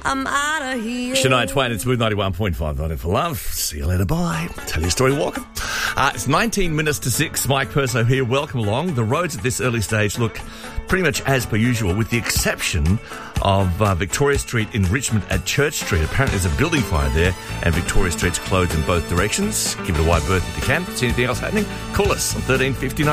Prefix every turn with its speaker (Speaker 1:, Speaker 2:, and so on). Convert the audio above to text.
Speaker 1: I'm out of here.
Speaker 2: Shania Twain, it's Smooth 91.5, 90 for love. See you later, bye. Tell your story, Walker. It's 19 minutes to 6. Mike Perso here. Welcome along. The roads at this early stage look pretty much as per usual, with the exception of Victoria Street in Richmond at Church Street. Apparently there's a building fire there, and Victoria Street's closed in both directions. Give it a wide berth if you can. See anything else happening? Call us on 1359.